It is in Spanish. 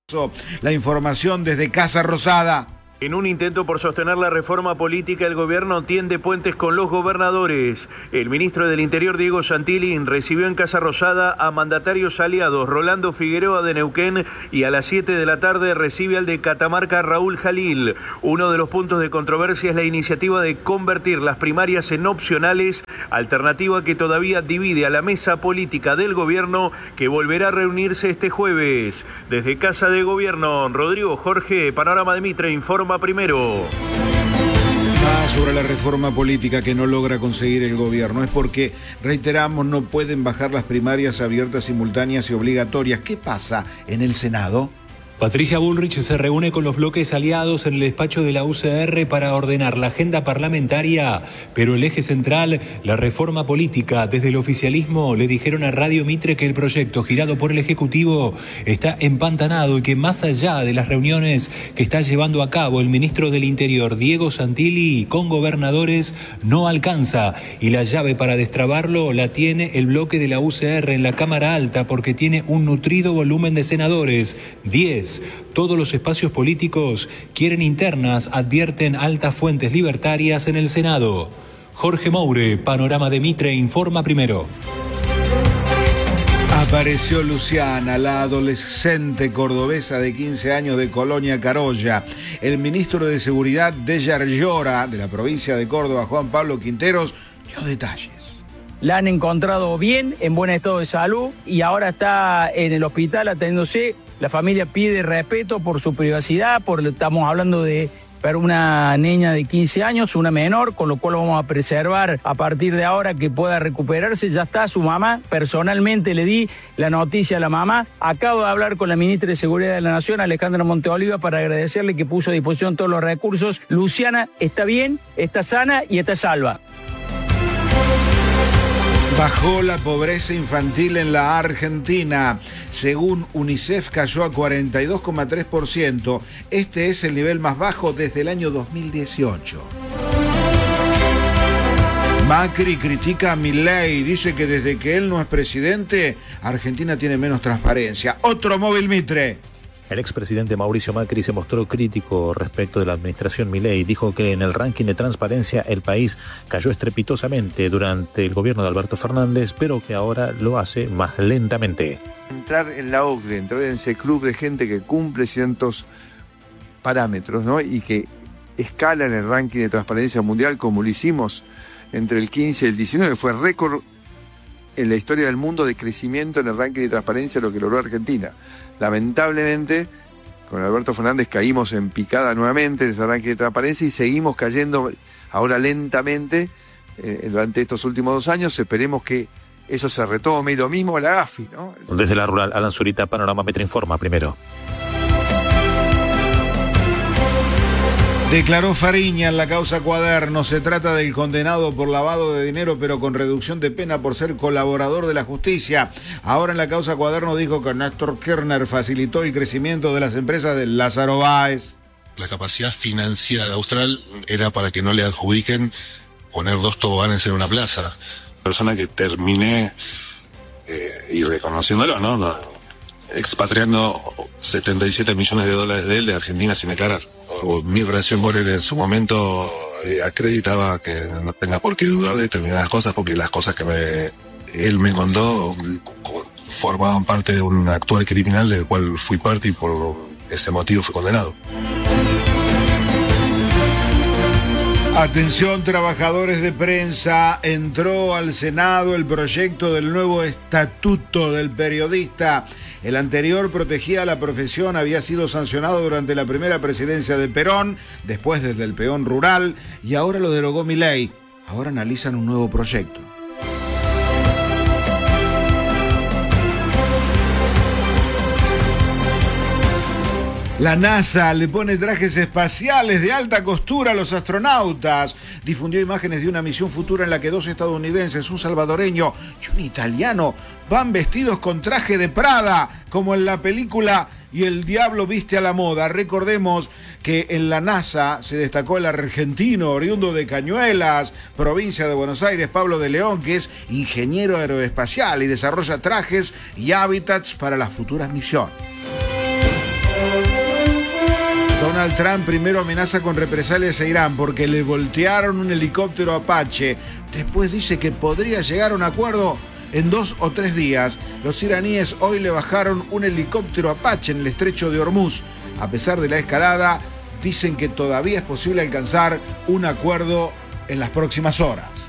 La información desde Casa Rosada. En un intento por sostener la reforma política, el gobierno tiende puentes con los gobernadores. El ministro del Interior, Diego Santilli, recibió en Casa Rosada a mandatarios aliados, Rolando Figueroa de Neuquén, y a las 7 de la tarde recibe al de Catamarca, Raúl Jalil. Uno de los puntos de controversia es la iniciativa de convertir las primarias en opcionales, alternativa que todavía divide a la mesa política del gobierno, que volverá a reunirse este jueves. Desde Casa de Gobierno, Rodrigo Jorge, Panorama de Mitre, informa primero. Sobre la reforma política que no logra conseguir el gobierno es porque, reiteramos, no pueden bajar las primarias abiertas, simultáneas y obligatorias. ¿Qué pasa en el Senado? Patricia Bullrich se reúne con los bloques aliados en el despacho de la UCR para ordenar la agenda parlamentaria, pero el eje central, la reforma política. Desde el oficialismo le dijeron a Radio Mitre que el proyecto girado por el Ejecutivo está empantanado y que más allá de las reuniones que está llevando a cabo el ministro del Interior, Diego Santilli, con gobernadores, no alcanza. Y la llave para destrabarlo la tiene el bloque de la UCR en la Cámara Alta, porque tiene un nutrido volumen de senadores, 10. Todos los espacios políticos quieren internas, advierten altas fuentes libertarias en el Senado. Jorge Moure, Panorama de Mitre, informa primero. Apareció Luciana, la adolescente cordobesa de 15 años de Colonia Carolla. El ministro de Seguridad de Yarlora, de la provincia de Córdoba, Juan Pablo Quinteros, dio detalles. La han encontrado bien, en buen estado de salud, y ahora está en el hospital atendiéndose. La familia pide respeto por su privacidad, estamos hablando de una niña de 15 años, una menor, con lo cual vamos a preservar a partir de ahora que pueda recuperarse. Ya está su mamá, personalmente le di la noticia a la mamá. Acabo de hablar con la ministra de Seguridad de la Nación, Alejandra Monteoliva, para agradecerle que puso a disposición todos los recursos. Luciana está bien, está sana y está salva. Bajó la pobreza infantil en la Argentina. Según UNICEF, cayó a 42,3%. Este es el nivel más bajo desde el año 2018. Macri critica a Milei. Dice que desde que él no es presidente, Argentina tiene menos transparencia. Otro móvil Mitre. El expresidente Mauricio Macri se mostró crítico respecto de la administración Milei. Dijo que en el ranking de transparencia el país cayó estrepitosamente durante el gobierno de Alberto Fernández, pero que ahora lo hace más lentamente. Entrar en la OCDE, entrar en ese club de gente que cumple ciertos parámetros, ¿no? Y que escala en el ranking de transparencia mundial, como lo hicimos entre el 15 y el 19, fue récord en la historia del mundo de crecimiento en el ranking de transparencia, lo que logró Argentina. Lamentablemente, con Alberto Fernández caímos en picada nuevamente en ese ranking de transparencia y seguimos cayendo ahora lentamente durante estos últimos 2 años. Esperemos que eso se retome, y lo mismo la AFI, ¿no? Desde la rural, Alan Zurita, Panorama Mitre informa primero. Declaró Fariña en la causa Cuaderno. Se trata del condenado por lavado de dinero, pero con reducción de pena por ser colaborador de la justicia. Ahora en la causa Cuaderno dijo que Néstor Kirchner facilitó el crecimiento de las empresas de Lázaro Báez. La capacidad financiera de Austral era para que no le adjudiquen poner 2 toboganes en una plaza. Persona que terminé, y reconociéndolo, ¿no? Expatriando $77 millones de él de Argentina sin declarar. Mi relación con él en su momento acreditaba que no tenga por qué dudar de determinadas cosas, porque las cosas que él me contó formaban parte de un actuar criminal del cual fui parte y por ese motivo fui condenado. Atención, trabajadores de prensa, entró al Senado el proyecto del nuevo estatuto del periodista. El anterior protegía a la profesión, había sido sancionado durante la primera presidencia de Perón, después desde el peón rural, y ahora lo derogó Milei. Ahora analizan un nuevo proyecto. La NASA le pone trajes espaciales de alta costura a los astronautas. Difundió imágenes de una misión futura en la que 2 estadounidenses, un salvadoreño y un italiano, van vestidos con traje de Prada, como en la película Y el diablo viste a la moda. Recordemos que en la NASA se destacó el argentino oriundo de Cañuelas, provincia de Buenos Aires, Pablo de León, que es ingeniero aeroespacial y desarrolla trajes y hábitats para las futuras misiones. Donald Trump primero amenaza con represalias a Irán porque le voltearon un helicóptero Apache. Después dice que podría llegar a un acuerdo en 2 o 3 días. Los iraníes hoy le bajaron un helicóptero Apache en el estrecho de Hormuz. A pesar de la escalada, dicen que todavía es posible alcanzar un acuerdo en las próximas horas.